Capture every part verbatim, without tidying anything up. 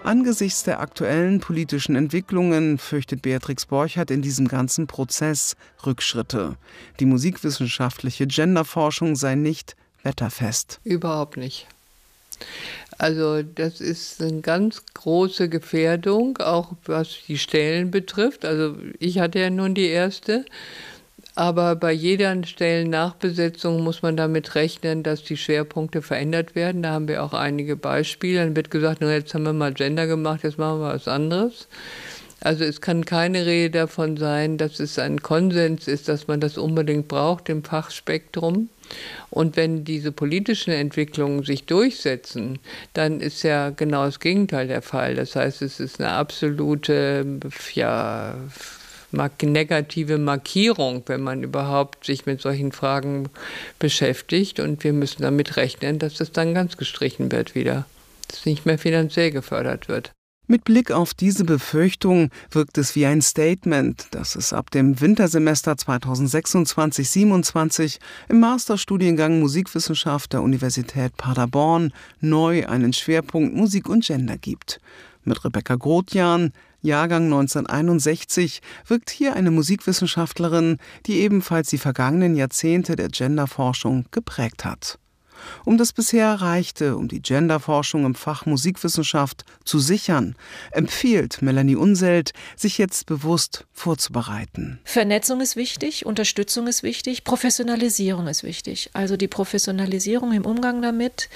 Angesichts der aktuellen politischen Entwicklungen fürchtet Beatrix Borchardt in diesem ganzen Prozess Rückschritte. Die musikwissenschaftliche Genderforschung sei nicht wetterfest. Überhaupt nicht. Also das ist eine ganz große Gefährdung, auch was die Stellen betrifft. Also ich hatte ja nun die erste. Aber bei jeder Stellennachbesetzung muss man damit rechnen, dass die Schwerpunkte verändert werden. Da haben wir auch einige Beispiele. Dann wird gesagt, nun, jetzt haben wir mal Gender gemacht, jetzt machen wir was anderes. Also es kann keine Rede davon sein, dass es ein Konsens ist, dass man das unbedingt braucht im Fachspektrum. Und wenn diese politischen Entwicklungen sich durchsetzen, dann ist ja genau das Gegenteil der Fall. Das heißt, es ist eine absolute, ja, negative Markierung, wenn man überhaupt sich mit solchen Fragen beschäftigt. Und wir müssen damit rechnen, dass das dann ganz gestrichen wird wieder, dass es nicht mehr finanziell gefördert wird. Mit Blick auf diese Befürchtung wirkt es wie ein Statement, dass es ab dem Wintersemester zweitausendsechsundzwanzig siebenundzwanzig im Masterstudiengang Musikwissenschaft der Universität Paderborn neu einen Schwerpunkt Musik und Gender gibt. Mit Rebecca Grothjan, Jahrgang neunzehnhunderteinundsechzig, wirkt hier eine Musikwissenschaftlerin, die ebenfalls die vergangenen Jahrzehnte der Genderforschung geprägt hat. Um das bisher Erreichte, um die Genderforschung im Fach Musikwissenschaft zu sichern, empfiehlt Melanie Unselt, sich jetzt bewusst vorzubereiten. Vernetzung ist wichtig, Unterstützung ist wichtig, Professionalisierung ist wichtig. Also die Professionalisierung im Umgang damit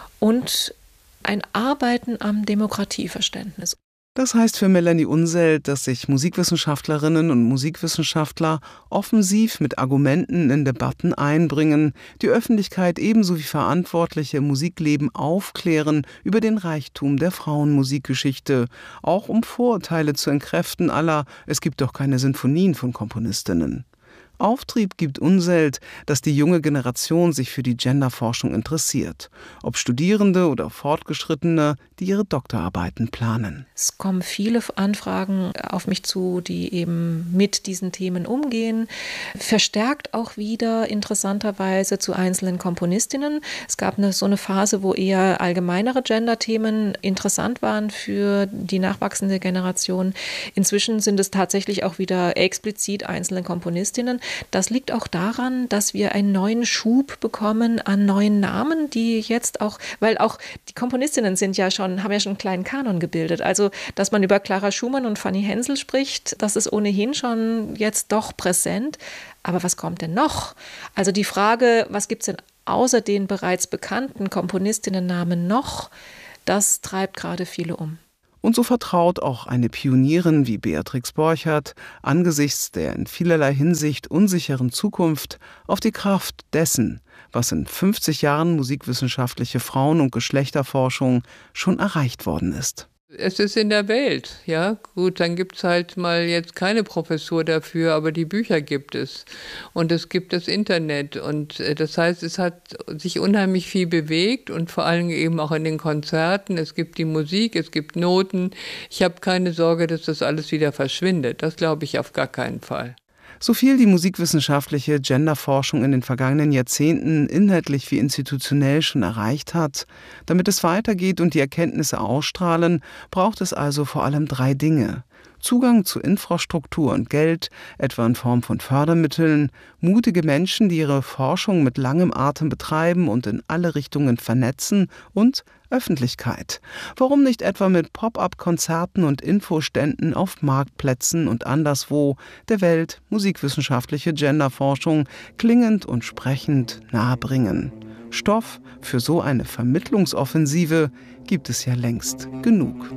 und ein Arbeiten am Demokratieverständnis. Das heißt für Melanie Unselt, dass sich Musikwissenschaftlerinnen und Musikwissenschaftler offensiv mit Argumenten in Debatten einbringen, die Öffentlichkeit ebenso wie Verantwortliche im Musikleben aufklären über den Reichtum der Frauenmusikgeschichte, auch um Vorurteile zu entkräften à la „Es gibt doch keine Sinfonien von Komponistinnen“. Auftrieb gibt Unselt, dass die junge Generation sich für die Genderforschung interessiert, ob Studierende oder Fortgeschrittene, die ihre Doktorarbeiten planen. Es kommen viele Anfragen auf mich zu, die eben mit diesen Themen umgehen. Verstärkt auch wieder interessanterweise zu einzelnen Komponistinnen. Es gab eine, so eine Phase, wo eher allgemeinere Gender-Themen interessant waren für die nachwachsende Generation. Inzwischen sind es tatsächlich auch wieder explizit einzelne Komponistinnen. Das liegt auch daran, dass wir einen neuen Schub bekommen an neuen Namen, die jetzt auch, weil auch die Komponistinnen sind ja schon, haben ja schon einen kleinen Kanon gebildet. Also, dass man über Clara Schumann und Fanny Hensel spricht, das ist ohnehin schon jetzt doch präsent. Aber was kommt denn noch? Also die Frage, was gibt es denn außer den bereits bekannten Komponistinnennamen noch, das treibt gerade viele um. Und so vertraut auch eine Pionierin wie Beatrix Borchardt angesichts der in vielerlei Hinsicht unsicheren Zukunft auf die Kraft dessen, was in fünfzig Jahren musikwissenschaftliche Frauen- und Geschlechterforschung schon erreicht worden ist. Es ist in der Welt, ja, gut, dann gibt es halt mal jetzt keine Professur dafür, aber die Bücher gibt es und es gibt das Internet und das heißt, es hat sich unheimlich viel bewegt und vor allem eben auch in den Konzerten, es gibt die Musik, es gibt Noten, ich habe keine Sorge, dass das alles wieder verschwindet, das glaube ich auf gar keinen Fall. So viel die musikwissenschaftliche Genderforschung in den vergangenen Jahrzehnten inhaltlich wie institutionell schon erreicht hat, damit es weitergeht und die Erkenntnisse ausstrahlen, braucht es also vor allem drei Dinge. Zugang zu Infrastruktur und Geld, etwa in Form von Fördermitteln, mutige Menschen, die ihre Forschung mit langem Atem betreiben und in alle Richtungen vernetzen und Öffentlichkeit. Warum nicht etwa mit Pop-up-Konzerten und Infoständen auf Marktplätzen und anderswo der Welt musikwissenschaftliche Genderforschung klingend und sprechend nahebringen? Stoff für so eine Vermittlungsoffensive gibt es ja längst genug.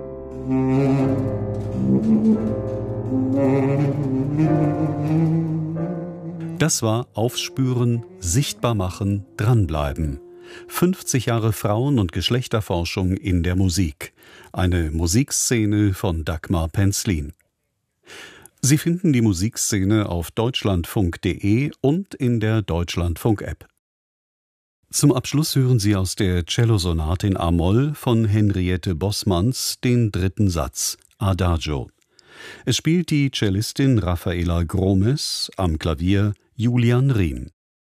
Das war Aufspüren, sichtbar machen, dranbleiben. fünfzig Jahre Frauen- und Geschlechterforschung in der Musik. Eine Musikszene von Dagmar Penzlin. Sie finden die Musikszene auf deutschlandfunk punkt de und in der Deutschlandfunk-App. Zum Abschluss hören Sie aus der Cellosonate in A-Moll von Henriette Bossmanns den dritten Satz, Adagio. Es spielt die Cellistin Raffaela Gromes, am Klavier Julian Riem.